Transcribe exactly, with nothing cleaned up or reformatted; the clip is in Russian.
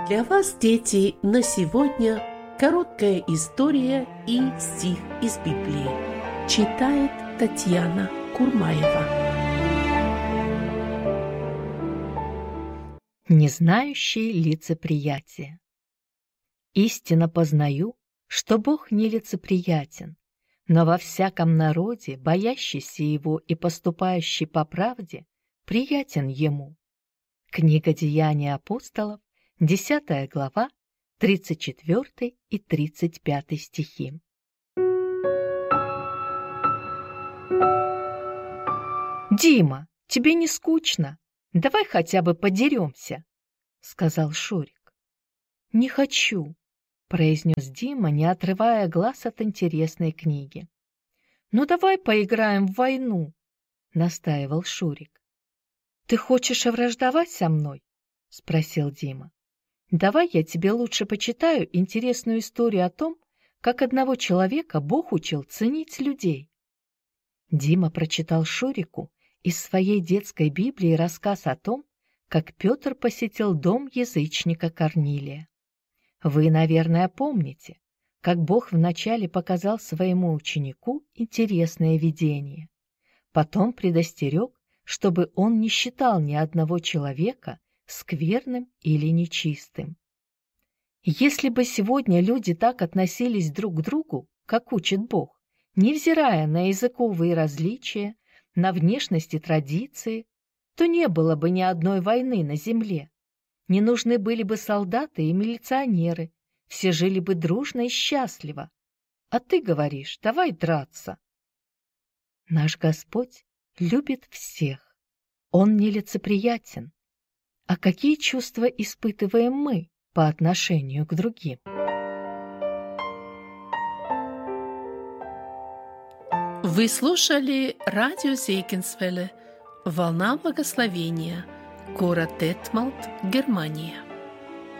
Для вас, дети, на сегодня короткая история и стих из Библии. Читает Татьяна Курмаева. Не знающие лицеприятия. Истинно познаю, что Бог не лицеприятен, но во всяком народе, боящийся Его и поступающий по правде, приятен Ему. Книга Деяний апостолов, десятая глава, тридцать четвёртый и тридцать пятый стихи. «Дима, тебе не скучно? Давай хотя бы подеремся», — сказал Шурик. «Не хочу», — произнес Дима, не отрывая глаз от интересной книги. «Ну давай поиграем в войну», — настаивал Шурик. «Ты хочешь враждовать со мной?» — спросил Дима. «Давай я тебе лучше почитаю интересную историю о том, как одного человека Бог учил ценить людей». Дима прочитал Шурику из своей детской Библии рассказ о том, как Петр посетил дом язычника Корнилия. Вы, наверное, помните, как Бог вначале показал своему ученику интересное видение. Потом предостерег, чтобы он не считал ни одного человека скверным или нечистым. Если бы сегодня люди так относились друг к другу, как учит Бог, невзирая на языковые различия, на внешность и традиции, то не было бы ни одной войны на земле. Не нужны были бы солдаты и милиционеры, все жили бы дружно и счастливо. А ты говоришь, давай драться. Наш Господь любит всех. Он нелицеприятен. А какие чувства испытываем мы по отношению к другим? Вы слушали радио Зейкинсвелле «Волна благословения», город Детмалт, Германия.